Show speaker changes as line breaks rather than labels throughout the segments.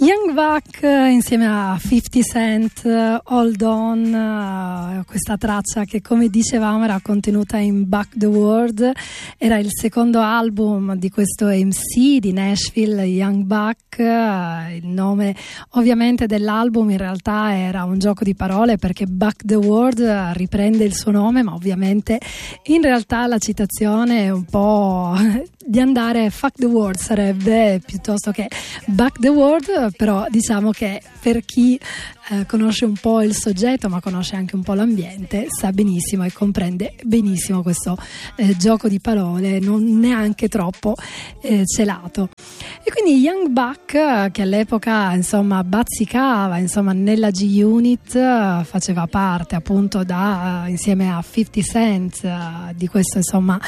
Young Buck insieme a 50 Cent, Hold On, questa traccia che, come dicevamo, era contenuta in Buck the World, era il secondo album di questo MC di Nashville, Young Buck. Il nome ovviamente dell'album in realtà era un gioco di parole, perché Buck the World riprende il suo nome, ma ovviamente in realtà la citazione è un po' di andare fuck the world, sarebbe, piuttosto che Buck the World. Però diciamo che per chi conosce un po' il soggetto, ma conosce anche un po' l'ambiente, sa benissimo e comprende benissimo questo gioco di parole, non neanche troppo celato. E quindi Young Buck, che all'epoca insomma bazzicava insomma nella G-Unit, faceva parte appunto insieme a 50 Cent di questo insomma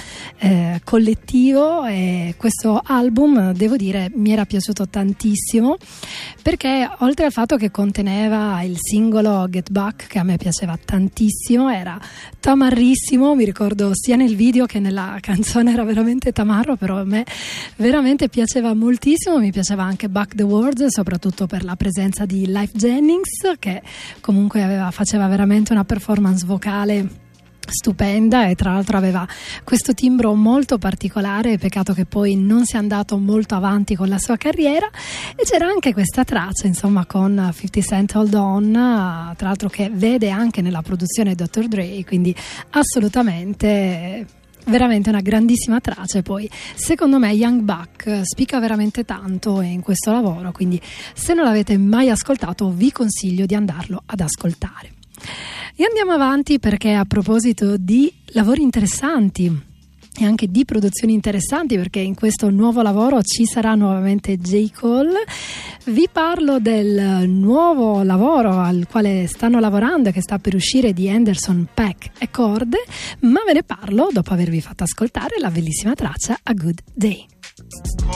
collettivo, e questo album, devo dire, mi era piaciuto tantissimo, perché oltre al fatto che conteneva il singolo Get Back, che a me piaceva tantissimo, era tamarrissimo, mi ricordo sia nel video che nella canzone era veramente tamarro, però a me veramente piaceva moltissimo. Mi piaceva anche Buck the World, soprattutto per la presenza di Lyfe Jennings, che comunque faceva veramente una performance vocale stupenda, e tra l'altro aveva questo timbro molto particolare. Peccato che poi non sia andato molto avanti con la sua carriera. E c'era anche questa traccia insomma con 50 Cent, Hold On, tra l'altro che vede anche nella produzione Dr. Dre, quindi assolutamente veramente una grandissima traccia. E poi secondo me Young Buck spicca veramente tanto in questo lavoro, quindi se non l'avete mai ascoltato vi consiglio di andarlo ad ascoltare. E andiamo avanti, perché a proposito di lavori interessanti e anche di produzioni interessanti, perché in questo nuovo lavoro ci sarà nuovamente J. Cole, vi parlo del nuovo lavoro al quale stanno lavorando e che sta per uscire, di Anderson .Paak e Cord, ma ve ne parlo dopo avervi fatto ascoltare la bellissima traccia A Good Day.